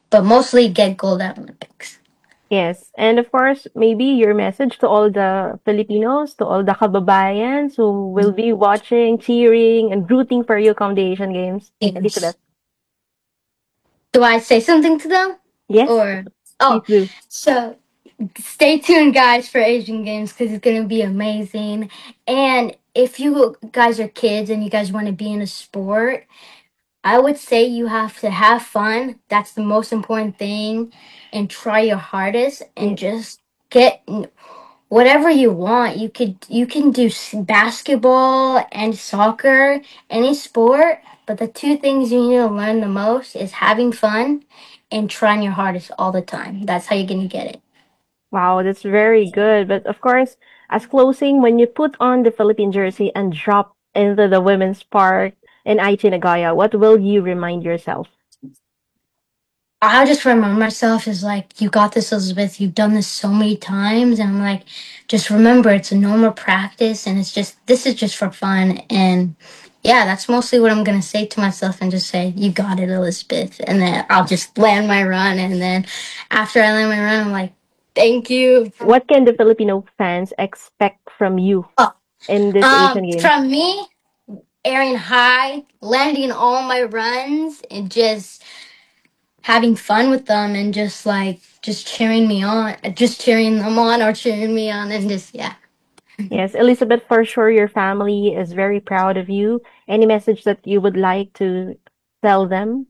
but mostly get gold at Olympics. Yes, and of course, maybe your message to all the Filipinos, to all the kababayans who will be watching, cheering, and rooting for you come the Asian Games. Elizabeth. Yes. Do I say something to them? Yes, Or please oh, do. so stay tuned, guys, for Asian Games because it's gonna be amazing. And if you guys are kids and you guys want to be in a sport, I would say you have to have fun. That's the most important thing, and try your hardest, and Yes. just get whatever you want. You can do basketball and soccer, any sport. But the two things you need to learn the most is having fun and trying your hardest all the time. That's how you're gonna get it. Wow, that's very good. But of course, as closing, when you put on the Philippine jersey and drop into the women's park in Aichi Nagaya, what will you remind yourself? I just remember myself as like, you got this, Elizabeth. You've done this so many times, and I'm like, just remember, it's a normal practice, and this is just for fun, and yeah, that's mostly what I'm gonna say to myself, and just say, you got it, Elizabeth, and then I'll just land my run, and then after I land my run, I'm like, thank you. What can the Filipino fans expect from you Oh, in this Asian Games? from me, airing high, landing all my runs, and just having fun with them and just cheering me on, just cheering them on or cheering me on and just yeah. Yes, Elizabeth, for sure your family is very proud of you. Any message that you would like to tell them?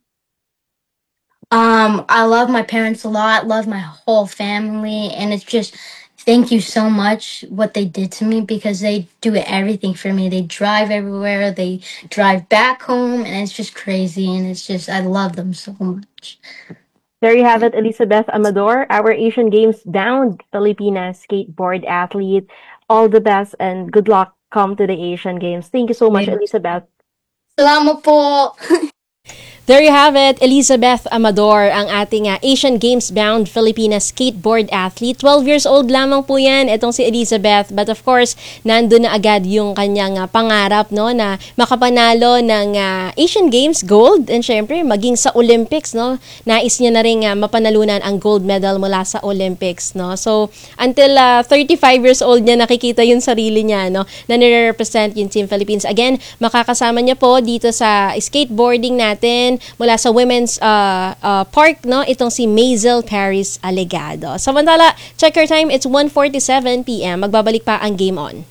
I love my parents a lot, love my whole family, and it's just thank you so much what they did to me because they do everything for me. They drive everywhere, they drive back home, and it's just crazy and it's just I love them so much. There you have it, Elizabeth Amador, our Asian Games bound Filipina skateboard athlete. All the best and good luck come to the Asian Games. Thank you so much, Elizabeth. Salamat po. There you have it, Elizabeth Amador, ang ating Asian Games-bound Filipina skateboard athlete. 12 years old lamang po yan, itong si Elizabeth. But of course, nandun na agad yung kanyang pangarap no, na makapanalo ng Asian Games gold. And syempre, maging sa Olympics, no, nais niya na rin mapanalunan ang gold medal mula sa Olympics. No? So, until 35 years old niya, nakikita yung sarili niya no, na nire-represent yung Team Philippines. Again, makakasama niya po dito sa skateboarding natin mula sa women's park, no? Itong si Maisel Paris Alegado. Samantala, check your time, it's 1:47 p.m. Magbabalik pa ang Game On.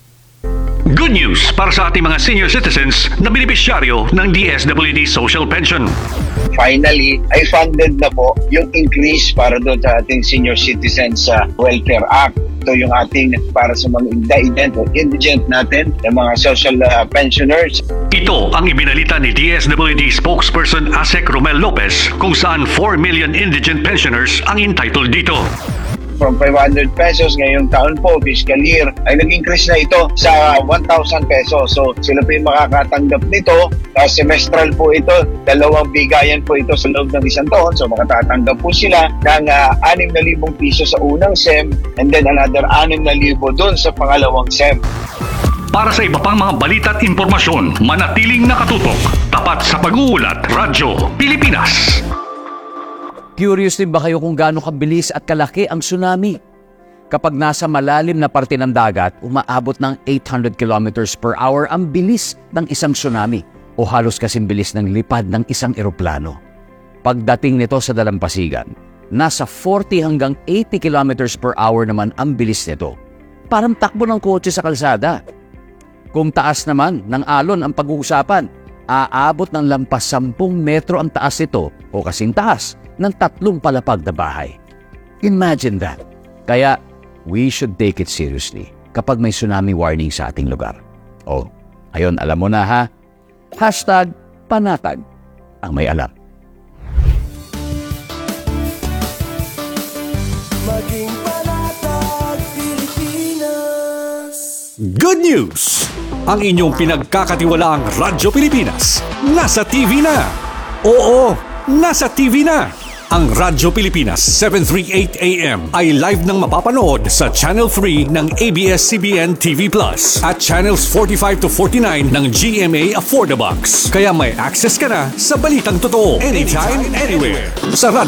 Good news para sa ating mga senior citizens na benepisyaryo ng DSWD Social Pension. Finally, ay funded na po yung increase para doon sa ating Senior Citizens Welfare Act. Ito yung ating para sa mga indigent natin, yung mga social pensioners. Ito ang ibinalita ni DSWD spokesperson Asek Romel Lopez kung saan 4 million indigent pensioners ang entitled dito. From 500 pesos ngayong taon po, fiscal year, ay nag-increase na ito sa 1,000 pesos. So sila po yung makakatanggap nito. Semestral po ito, 2 bigayan po ito sa loob ng isang taon. So makatatanggap po sila ng 6,000 piso sa unang SEM and then another 6,000 doon sa pangalawang SEM. Para sa iba pang mga balita at impormasyon, manatiling nakatutok. Tapat sa pag-uulat, Radyo Pilipinas. Curious din ba kayo kung gaano kabilis at kalaki ang tsunami? Kapag nasa malalim na parte ng dagat, umaabot ng 800 kilometers per hour ang bilis ng isang tsunami o halos kasing bilis ng lipad ng isang eroplano. Pagdating nito sa dalampasigan, nasa 40 hanggang 80 kilometers per hour naman ang bilis nito. Parang takbo ng kotse sa kalsada. Kung taas naman ng alon ang pag-uusapan, aabot ng lampas 10 metro ang taas nito o kasing taas ng 3 palapag na bahay. Imagine that. Kaya, we should take it seriously kapag may tsunami warning sa ating lugar. Oh, ayun, alam mo na ha? #panatag ang may alam. Maging panatag Pilipinas. Good news! Ang inyong pinagkakatiwalaang Radyo Pilipinas nasa TV na. Oo, nasa TV na. Ang Radyo Pilipinas 738 AM ay live nang mapapanood sa Channel 3 ng ABS-CBN TV Plus at Channels 45 to 49 ng GMA Affordabox. Kaya may access ka na sa balitang totoo anytime, anywhere. Sa